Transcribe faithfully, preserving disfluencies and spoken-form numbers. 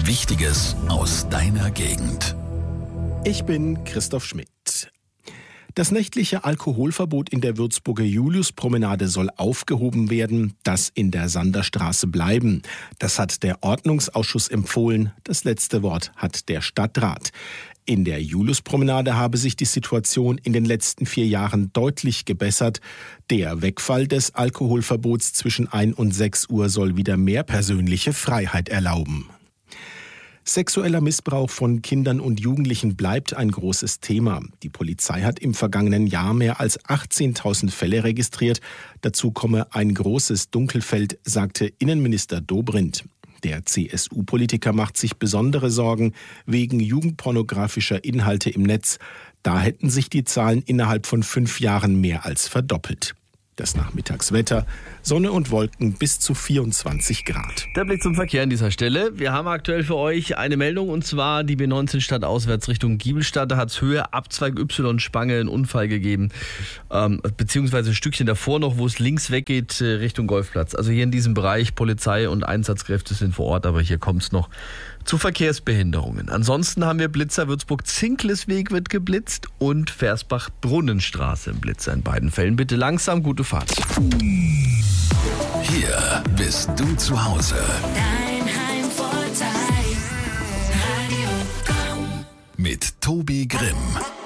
Wichtiges aus deiner Gegend. Ich bin Christoph Schmidt. Das nächtliche Alkoholverbot in der Würzburger Juliuspromenade soll aufgehoben werden, das in der Sanderstraße bleiben. Das hat der Ordnungsausschuss empfohlen. Das letzte Wort hat der Stadtrat. In der Juliuspromenade habe sich die Situation in den letzten vier Jahren deutlich gebessert. Der Wegfall des Alkoholverbots zwischen ein und sechs Uhr soll wieder mehr persönliche Freiheit erlauben. Sexueller Missbrauch von Kindern und Jugendlichen bleibt ein großes Thema. Die Polizei hat im vergangenen Jahr mehr als achtzehntausend Fälle registriert. Dazu komme ein großes Dunkelfeld, sagte Innenminister Dobrindt. Der C S U-Politiker macht sich besondere Sorgen wegen jugendpornografischer Inhalte im Netz. Da hätten sich die Zahlen innerhalb von fünf Jahren mehr als verdoppelt. Das Nachmittagswetter, Sonne und Wolken bis zu vierundzwanzig Grad. Der Blick zum Verkehr an dieser Stelle. Wir haben aktuell für euch eine Meldung, und zwar die B neunzehn stadtauswärts Richtung Giebelstadt. Da hat es Höhe Abzweig Y-Spange einen Unfall gegeben, ähm, beziehungsweise ein Stückchen davor noch, wo es links weggeht äh, Richtung Golfplatz. Also hier in diesem Bereich, Polizei und Einsatzkräfte sind vor Ort, aber hier kommt es noch zu Verkehrsbehinderungen. Ansonsten haben wir Blitzer, Würzburg-Zinklesweg wird geblitzt und Versbach-Brunnenstraße im Blitzer. In beiden Fällen bitte langsam, gute Fahrt. Hier bist du zu Hause. Dein Heimvorteil, Radio Komm. Mit Tobi Grimm.